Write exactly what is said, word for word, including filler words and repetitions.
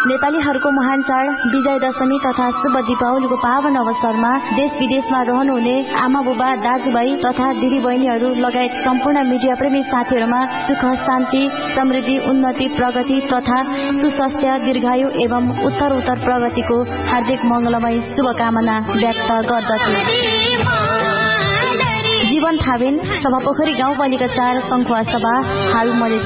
नेपालीहरूको महान चाड विजय दशमी तथा शुभ दीपावलीको पावन अवसरमा देश विदेशमा रहनुहुने आमा बुबा दाजुभाइ तथा दिदी बहिनीहरू लगायत सम्पूर्ण मीडिया प्रेमी साथीहरूमा सुख शान्ति समृद्धि उन्नति प्रगति तथा सुस्वास्थ्य दीर्घायु एवं उत्तर उत्तर प्रगतिको हार्दिक मंगलमय शुभकामना व्यक्त गर्दछु। जीवन थाबिन सभापोखरी गाउँपालिका चार संखुवा सभा हाल मलेसिया